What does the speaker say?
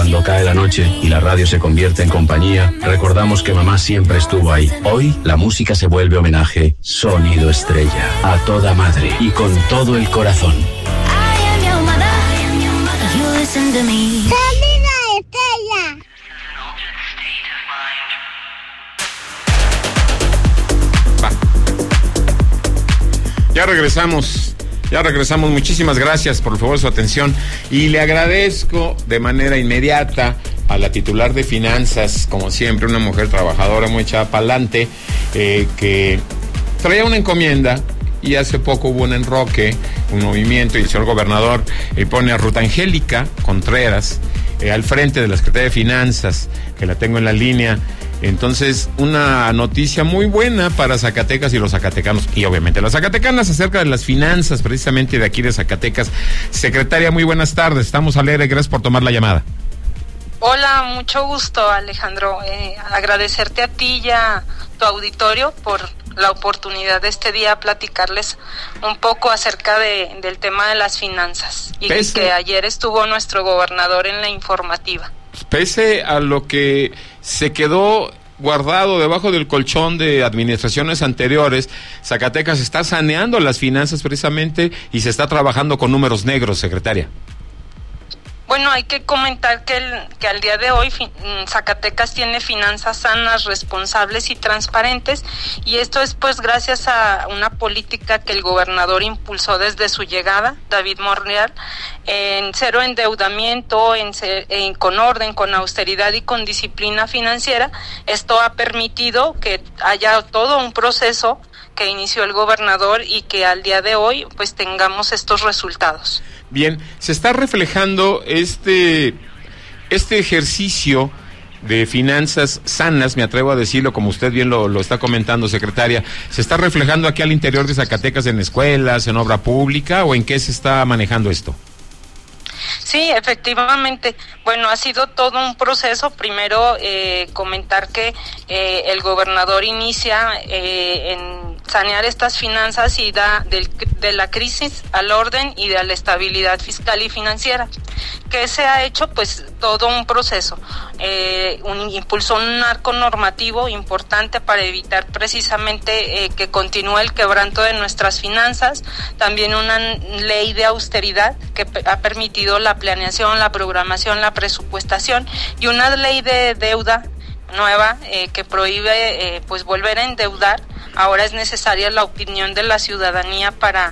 Cuando cae la noche y la radio se convierte en compañía, recordamos que mamá siempre estuvo ahí. Hoy, la música se vuelve homenaje. Sonido Estrella. A toda madre y con todo el corazón. ¡Sonido Estrella! Ya regresamos, muchísimas gracias por favor su atención y le agradezco de manera inmediata a la titular de finanzas, como siempre, una mujer trabajadora muy echada para adelante, que traía una encomienda y hace poco hubo un enroque, un movimiento, y el señor gobernador pone a Ruth Angélica Contreras al frente de la Secretaría de Finanzas, que la tengo en la línea. Entonces, una noticia muy buena para Zacatecas y los zacatecanos, y obviamente las zacatecanas, acerca de las finanzas, precisamente de aquí de Zacatecas. Secretaria, muy buenas tardes, estamos al aire, gracias por tomar la llamada. Hola, mucho gusto, Alejandro. Agradecerte a ti y a tu auditorio por la oportunidad de este día platicarles un poco acerca del tema de las finanzas, y que ayer estuvo nuestro gobernador en la informativa. Pese a lo que se quedó guardado debajo del colchón de administraciones anteriores, Zacatecas está saneando las finanzas precisamente y se está trabajando con números negros, secretaria. Bueno, hay que comentar que al día de hoy Zacatecas tiene finanzas sanas, responsables y transparentes, y esto es pues gracias a una política que el gobernador impulsó desde su llegada, David Monreal, en cero endeudamiento, con orden, con austeridad y con disciplina financiera. Esto ha permitido que haya todo un proceso que inició el gobernador y que al día de hoy pues tengamos estos resultados. Bien, se está reflejando este ejercicio de finanzas sanas, me atrevo a decirlo, como usted bien lo está comentando, secretaria. ¿Se está reflejando aquí al interior de Zacatecas en escuelas, en obra pública, o en qué se está manejando esto? Sí, efectivamente. Bueno, ha sido todo un proceso. Primero, comentar que el gobernador inicia en sanear estas finanzas y da de la crisis al orden y de la estabilidad fiscal y financiera. ¿Qué se ha hecho? Pues todo un proceso. Impulsó un marco normativo importante para evitar precisamente que continúe el quebranto de nuestras finanzas. También una ley de austeridad que ha permitido la planeación, la programación, la presupuestación, y una ley de deuda nueva que prohíbe pues volver a endeudar. Ahora es necesaria la opinión de la ciudadanía para